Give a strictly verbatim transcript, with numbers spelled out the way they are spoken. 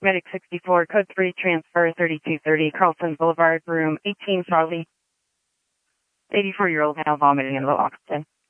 Medic sixty-four, code three, transfer thirty-two thirty, Carlson Boulevard, room eighteen, Charlie. eighty-four-year-old male vomiting in low oxygen.